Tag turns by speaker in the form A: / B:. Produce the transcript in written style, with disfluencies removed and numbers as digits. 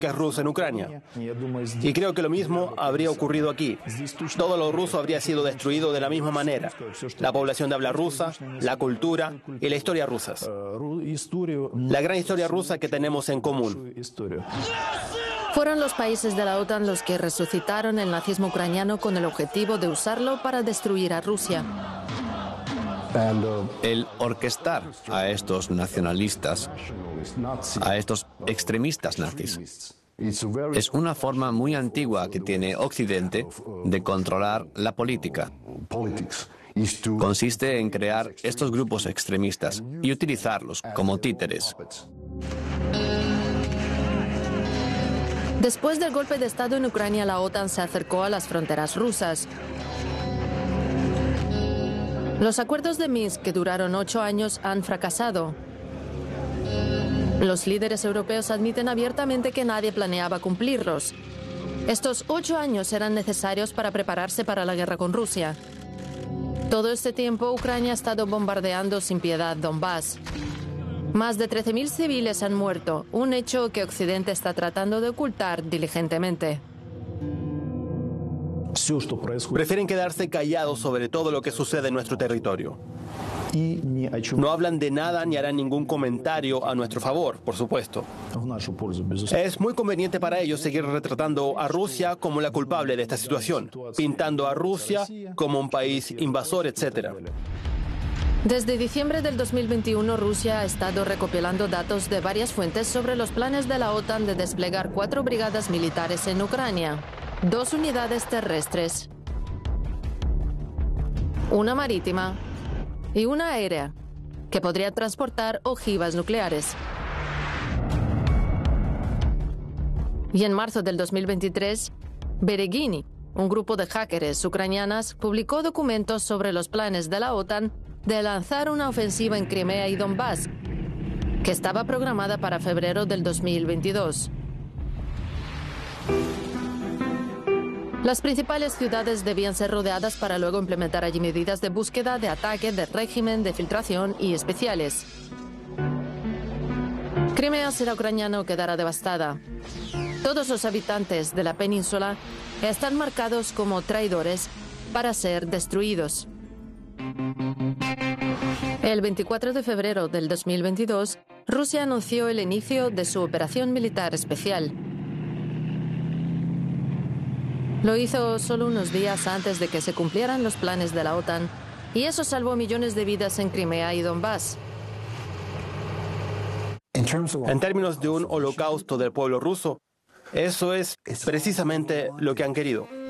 A: que es ruso en Ucrania. Y creo que lo mismo habría ocurrido aquí. Todo lo ruso habría sido destruido de la misma manera. La población de habla rusa, la cultura y la historia rusas. La gran historia rusa que tenemos en común.
B: Fueron los países de la OTAN los que resucitaron el nazismo ucraniano con el objetivo de usarlo para destruir a Rusia.
C: El orquestar a estos nacionalistas, a estos extremistas nazis, es una forma muy antigua que tiene Occidente de controlar la política. Consiste en crear estos grupos extremistas y utilizarlos como títeres.
B: Después del golpe de Estado en Ucrania, la OTAN se acercó a las fronteras rusas. Los acuerdos de Minsk, que duraron 8 años, han fracasado. Los líderes europeos admiten abiertamente que nadie planeaba cumplirlos. Estos 8 años eran necesarios para prepararse para la guerra con Rusia. Todo este tiempo, Ucrania ha estado bombardeando sin piedad Donbass. Más de 13.000 civiles han muerto, un hecho que Occidente está tratando de ocultar diligentemente.
A: Prefieren quedarse callados sobre todo lo que sucede en nuestro territorio. No hablan de nada ni harán ningún comentario a nuestro favor, por supuesto. Es muy conveniente para ellos seguir retratando a Rusia como la culpable de esta situación, pintando a Rusia como un país invasor, etc.
B: Desde diciembre del 2021, Rusia ha estado recopilando datos de varias fuentes sobre los planes de la OTAN de desplegar 4 brigadas militares en Ucrania, 2 unidades terrestres, una marítima y una aérea, que podría transportar ojivas nucleares. Y en marzo del 2023, Beregini, un grupo de hackers ucranianas, publicó documentos sobre los planes de la OTAN de lanzar una ofensiva en Crimea y Donbass, que estaba programada para febrero del 2022. Las principales ciudades debían ser rodeadas para luego implementar allí medidas de búsqueda, de ataque, de régimen, de filtración y especiales. Crimea será ucraniana o quedará devastada. Todos los habitantes de la península están marcados como traidores para ser destruidos. El 24 de febrero del 2022, Rusia anunció el inicio de su operación militar especial. Lo hizo solo unos días antes de que se cumplieran los planes de la OTAN, y eso salvó millones de vidas en Crimea y Donbass.
A: En términos de un holocausto del pueblo ruso, eso es precisamente lo que han querido.